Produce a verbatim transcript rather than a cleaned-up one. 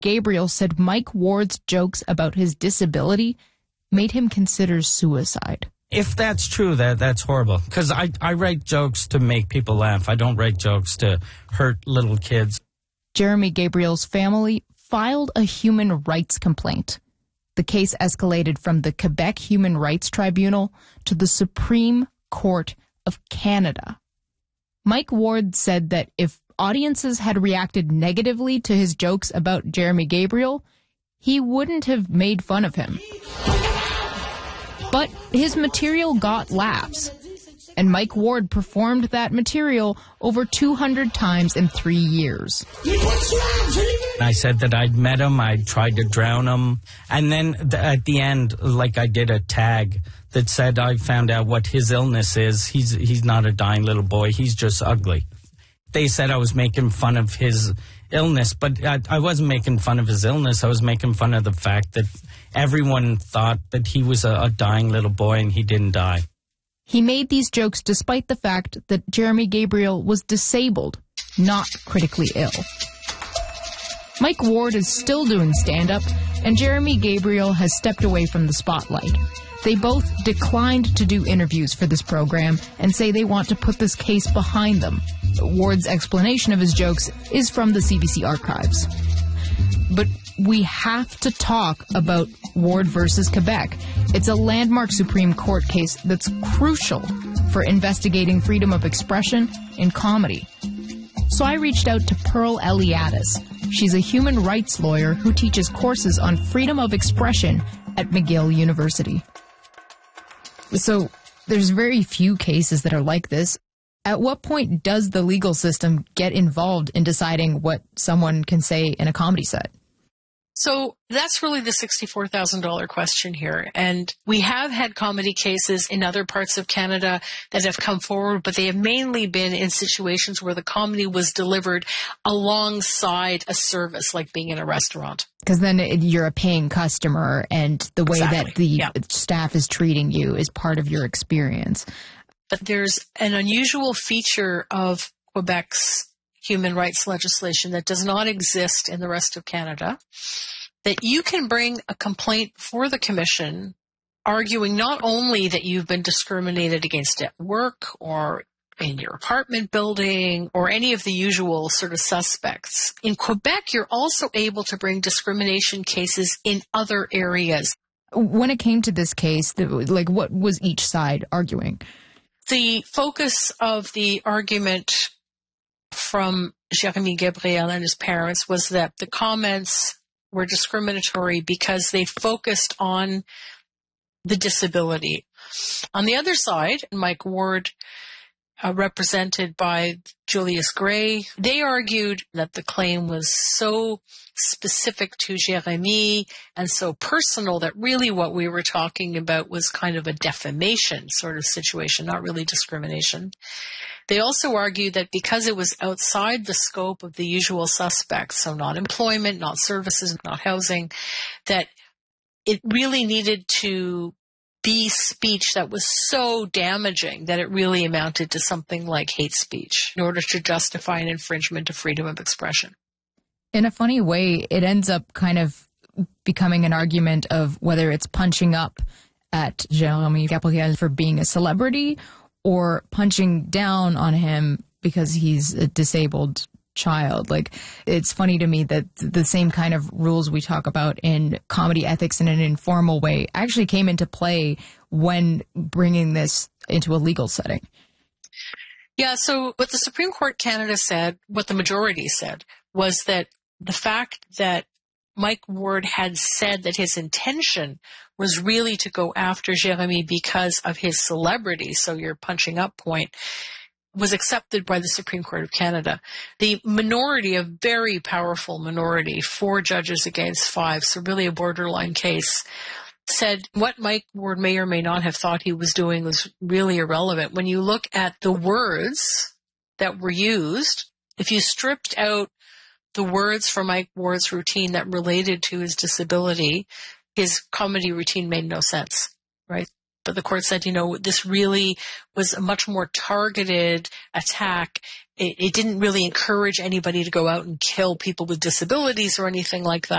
Gabriel said Mike Ward's jokes about his disability made him consider suicide. If that's true, that that's horrible. Because I, I write jokes to make people laugh. I don't write jokes to hurt little kids. Jeremy Gabriel's family filed a human rights complaint. The case escalated from the Quebec Human Rights Tribunal to the Supreme Court of Canada. Mike Ward said that if audiences had reacted negatively to his jokes about Jeremy Gabriel, he wouldn't have made fun of him. But his material got laughs, and Mike Ward performed that material over two hundred times in three years. I said that I'd met him, I tried to drown him, and then th- at the end, like I did a tag that said I found out what his illness is. He's he's not a dying little boy, he's just ugly. They said I was making fun of his illness, but I, I wasn't making fun of his illness. I was making fun of the fact that everyone thought that he was a, a dying little boy and he didn't die. He made these jokes despite the fact that Jeremy Gabriel was disabled, not critically ill. Mike Ward is still doing stand-up, and Jeremy Gabriel has stepped away from the spotlight. They both declined to do interviews for this program and say they want to put this case behind them. Ward's explanation of his jokes is from the C B C archives. But we have to talk about Ward versus Quebec. It's a landmark Supreme Court case that's crucial for investigating freedom of expression in comedy. So I reached out to Pearl Eliadis. She's a human rights lawyer who teaches courses on freedom of expression at McGill University. So there's very few cases that are like this. At what point does the legal system get involved in deciding what someone can say in a comedy set? So that's really the sixty-four thousand dollars question here. And we have had comedy cases in other parts of Canada that have come forward, but they have mainly been in situations where the comedy was delivered alongside a service, like being in a restaurant. Because then it, you're a paying customer, and the way Exactly. that the Yeah. staff is treating you is part of your experience. But there's an unusual feature of Quebec's human rights legislation that does not exist in the rest of Canada, that you can bring a complaint for the commission arguing not only that you've been discriminated against at work or in your apartment building or any of the usual sort of suspects. In Quebec, you're also able to bring discrimination cases in other areas. When it came to this case, the, like what was each side arguing? The focus of the argument from Jeremy Gabriel and his parents was that the comments were discriminatory because they focused on the disability. On the other side, Mike Ward, uh, represented by Julius Gray, they argued that the claim was so specific to Jeremy and so personal that really what we were talking about was kind of a defamation sort of situation, not really discrimination. They also argued that because it was outside the scope of the usual suspects, so not employment, not services, not housing, that it really needed to be speech that was so damaging that it really amounted to something like hate speech in order to justify an infringement of freedom of expression. In a funny way, it ends up kind of becoming an argument of whether it's punching up at Jeremy Gabriel for being a celebrity or punching down on him because he's a disabled child. Like, it's funny to me that the same kind of rules we talk about in comedy ethics in an informal way actually came into play when bringing this into a legal setting. Yeah, so what the Supreme Court Canada said, what the majority said, was that the fact that Mike Ward had said that his intention was really to go after Jeremy because of his celebrity, so your punching up point, was accepted by the Supreme Court of Canada. The minority, a very powerful minority, four judges against five, so really a borderline case, said what Mike Ward may or may not have thought he was doing was really irrelevant. When you look at the words that were used, if you stripped out the words from Mike Ward's routine that related to his disability, his comedy routine made no sense, right? But the court said, you know, this really was a much more targeted attack. It, it didn't really encourage anybody to go out and kill people with disabilities or anything like that.